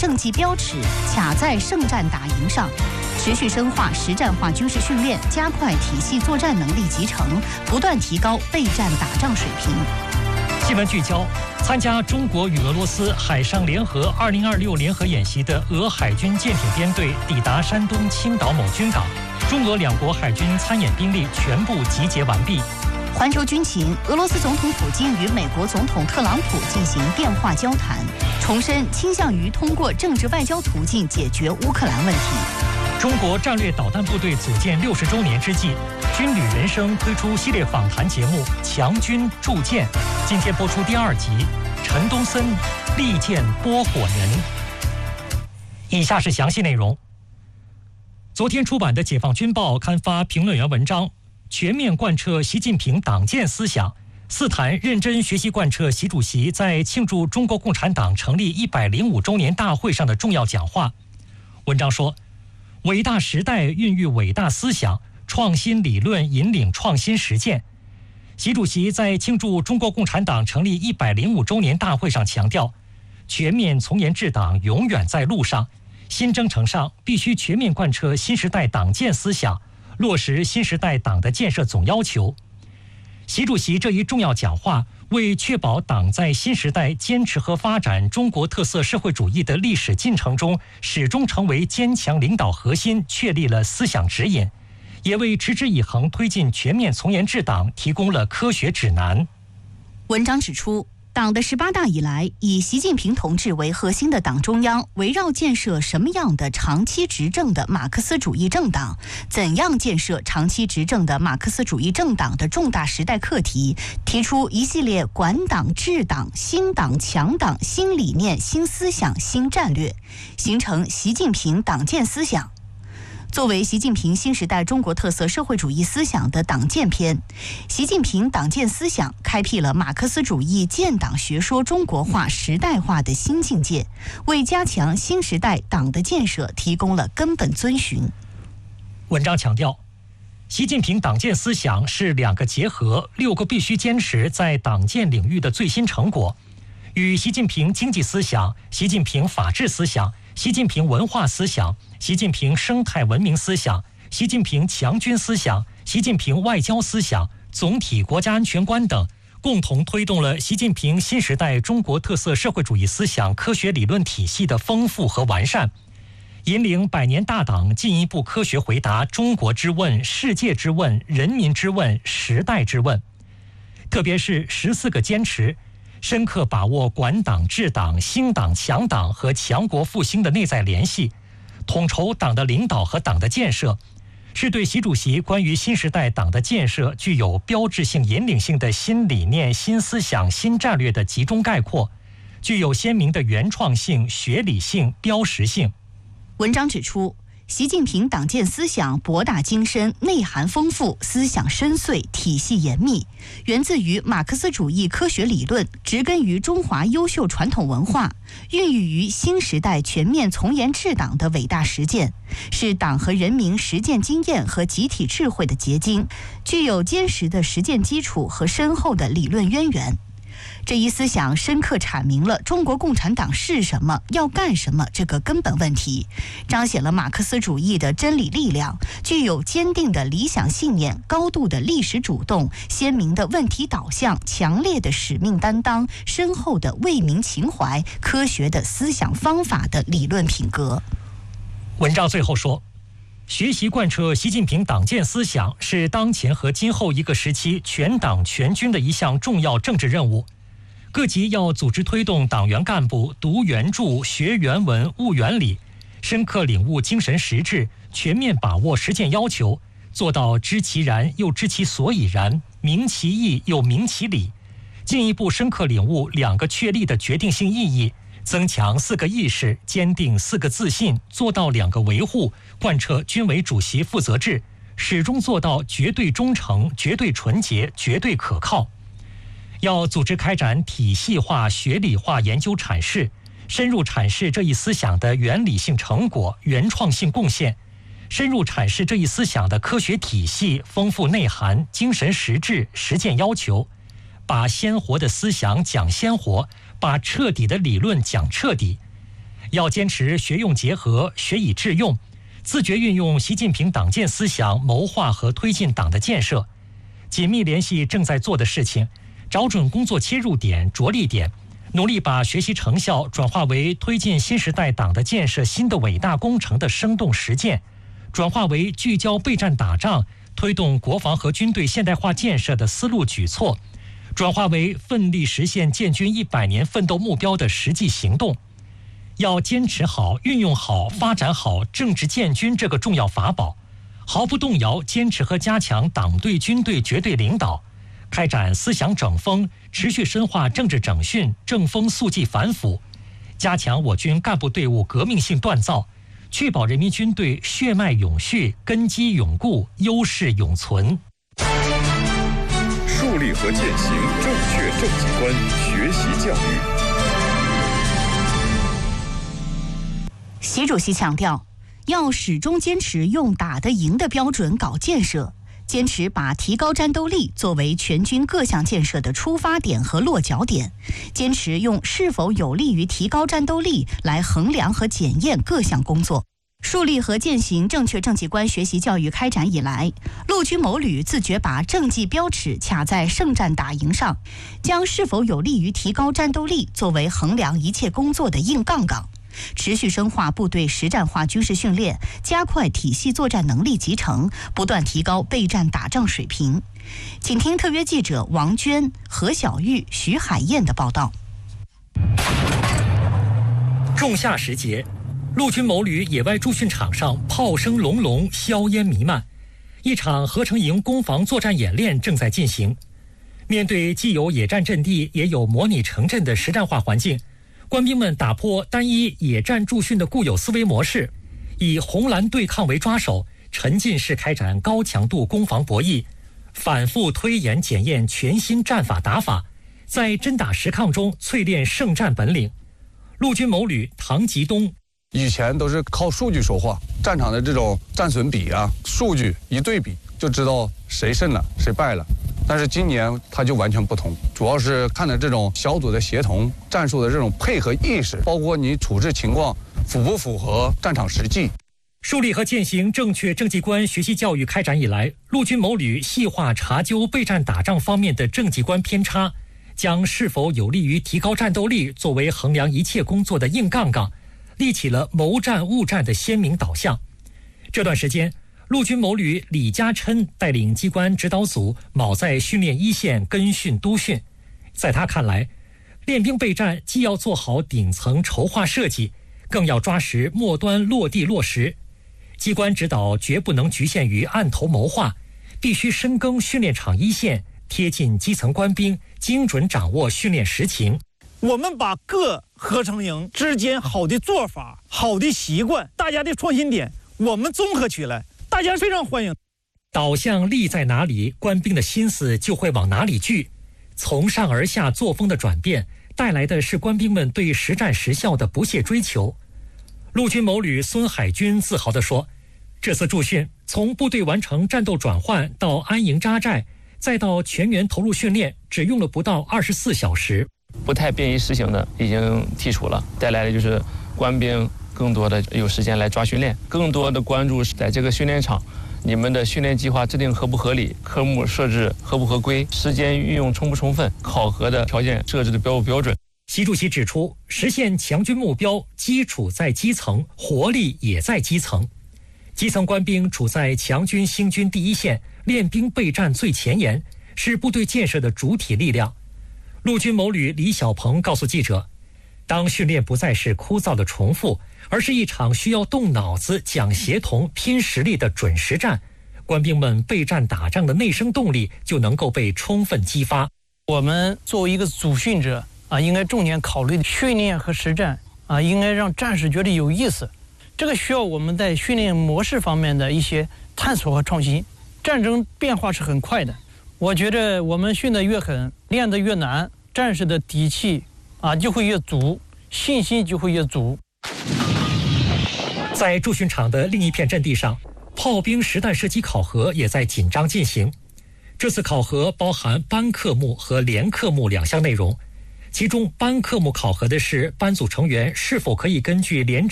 政绩标尺卡在圣战打赢上，持续深化实战化军事训练，加快体系作战能力集成，不断提高备战打仗水平。 新闻聚焦：参加中国与俄罗斯海上联合2026联合演习的俄海军舰艇编队抵达山东青岛某军港，中俄两国海军参演兵力全部集结完毕。 环球军情：俄罗斯总统普京与美国总统特朗普进行电话交谈，重申倾向于通过政治外交途径解决乌克兰问题。 中国战略导弹部队组建60周年之际，军旅人生推出系列访谈节目《强军铸剑》，今天播出第2集，陈东森利剑拨火人。以下是详细内容。昨天出版的《解放军报》刊发评论员文章，全面贯彻习近平党建思想，四谈认真学习贯彻习主席在庆祝中国共产党成立105周年大会上的重要讲话。文章说，伟大时代孕育伟大思想，创新理论引领创新实践。习主席在庆祝中国共产党成立105周年大会上强调，全面从严治党永远在路上，新征程上必须全面贯彻新时代党建思想，落实新时代党的建设总要求。习主席这一重要讲话，为确保党在新时代坚持和发展中国特色社会主义的历史进程中始终成为坚强领导核心确立了思想指引，也为持之以恒推进全面从严治党提供了科学指南。 文章指出，党的18大以来，以习近平同志为核心的党中央围绕建设什么样的长期执政的马克思主义政党，怎样建设长期执政的马克思主义政党的重大时代课题，提出一系列管党治党、新党强党、新理念、新思想、新战略，形成习近平党建思想。作为习近平新时代中国特色社会主义思想的党建篇，习近平党建思想开辟了马克思主义建党学说中国化时代化的新境界，为加强新时代党的建设提供了根本遵循。 文章强调，习近平党建思想是2个结合、6个必须坚持在党建领域的最新成果，与习近平经济思想、习近平法治思想、习近平文化思想、习近平生态文明思想、习近平强军思想、习近平外交思想、总体国家安全观等，共同推动了习近平新时代中国特色社会主义思想科学理论体系的丰富和完善，引领100年大党进一步科学回答中国之问、世界之问、人民之问、时代之问。特别是14个坚持，深刻把握管党治党、兴党强党和强国复兴的内在联系，统筹党的领导和党的建设，是对习主席关于新时代党的建设具有标志性引领性的新理念、新思想、新战略的集中概括，具有鲜明的原创性、学理性、标识性。 文章指出，习近平党建思想博大精深、内涵丰富、思想深邃、体系严密，源自于马克思主义科学理论，植根于中华优秀传统文化，孕育于新时代全面从严治党的伟大实践，是党和人民实践经验和集体智慧的结晶，具有坚实的实践基础和深厚的理论渊源。这一思想深刻阐明了中国共产党是什么、要干什么这个根本问题，彰显了马克思主义的真理力量，具有坚定的理想信念、高度的历史主动、鲜明的问题导向、强烈的使命担当、深厚的为民情怀、科学的思想方法的理论品格。 文章最后说，学习贯彻习近平党建思想是当前和今后一个时期全党全军的一项重要政治任务。各级要组织推动党员干部读原著、学原文、悟原理，深刻领悟精神实质，全面把握实践要求，做到知其然又知其所以然，明其义又明其理，进一步深刻领悟2个确立的决定性意义，增强4个意识，坚定4个自信，做到2个维护，贯彻军委主席负责制，始终做到绝对忠诚、绝对纯洁、绝对可靠。要组织开展体系化、学理化研究阐释，深入阐释这一思想的原理性成果、原创性贡献，深入阐释这一思想的科学体系、丰富内涵、精神实质、实践要求，把鲜活的思想讲鲜活，把彻底的理论讲彻底。 要坚持学用结合、学以致用，自觉运用习近平党建思想谋划和推进党的建设，紧密联系正在做的事情，找准工作切入点、着力点，努力把学习成效转化为推进新时代党的建设新的伟大工程的生动实践，转化为聚焦备战打仗、推动国防和军队现代化建设的思路举措，转化为奋力实现建军100年奋斗目标的实际行动。要坚持好、运用好、发展好政治建军这个重要法宝，毫不动摇坚持和加强党对军队绝对领导，开展思想整风，持续深化政治整训，正风肃纪反腐，加强我军干部队伍革命性锻造，确保人民军队血脉永续、根基永固、优势永存。 树立和践行正确政绩观，学习教育。 习主席强调，要始终坚持用打得赢的标准搞建设，坚持把提高战斗力作为全军各项建设的出发点和落脚点，坚持用是否有利于提高战斗力来衡量和检验各项工作。树立和践行正确政绩观学习教育开展以来，陆军某旅自觉把政绩标尺卡在胜战打赢上，将是否有利于提高战斗力作为衡量一切工作的硬杠杠，持续深化部队实战化军事训练，加快体系作战能力集成，不断提高备战打仗水平。请听特约记者王娟、何小玉、徐海燕的报道。 仲夏时节，陆军某旅野外驻训场上炮声隆隆，硝烟弥漫，一场合成营攻防作战演练正在进行。面对既有野战阵地也有模拟城镇的实战化环境，官兵们打破单一野战驻训的固有思维模式，以红蓝对抗为抓手，沉浸式开展高强度攻防博弈，反复推演检验全新战法打法，在真打实抗中淬炼胜战本领。陆军某旅唐吉东， 以前都是靠数据说话，战场的这种战损比啊，数据一对比就知道谁胜了谁败了。但是今年它就完全不同，主要是看的这种小组的协同、战术的这种配合意识，包括你处置情况符不符合战场实际。 树立和践行正确政绩观学习教育开展以来，陆军某旅细化查究备战打仗方面的政绩观偏差，将是否有利于提高战斗力作为衡量一切工作的硬杠杠，立起了谋战误战的鲜明导向。这段时间，陆军某旅李家琛带领机关指导组卯在训练一线跟训督训。在他看来，练兵备战既要做好顶层筹划设计，更要抓实末端落地落实。机关指导绝不能局限于案头谋划，必须深耕训练场一线，贴近基层官兵，精准掌握训练实情。 我们把各合成营之间好的做法、好的习惯、大家的创新点，我们综合起来，大家非常欢迎。 导向力在哪里，官兵的心思就会往哪里聚。从上而下作风的转变，带来的是官兵们对实战实效的不懈追求。陆军某旅孙海军自豪地说，这次驻训从部队完成战斗转换到安营扎寨，再到全员投入训练，只用了不到24小时。 不太便于实行的已经剔除了，带来的就是官兵更多的有时间来抓训练，更多的关注在这个训练场，你们的训练计划制定合不合理，科目设置合不合规，时间运用充不充分，考核的条件设置的标不标准。 习主席指出，实现强军目标，基础在基层，活力也在基层。基层官兵处在强军兴军第一线，练兵备战最前沿，是部队建设的主体力量。陆军某旅李小鹏告诉记者，当训练不再是枯燥的重复，而是一场需要动脑子、讲协同、拼实力的准实战，官兵们备战打仗的内生动力就能够被充分激发。 我们作为一个主训者应该重点考虑训练和实战应该让战士觉得有意思。这个需要我们在训练模式方面的一些探索和创新。战争变化是很快的，我觉得我们训得越狠，练得越难，战士的底气就会越足，信心就会越足。 在驻训场的另一片阵地上，炮兵实弹射击考核也在紧张进行。这次考核包含班科目和连科目2项内容， 其中班科目考核的是班组成员是否可以根据连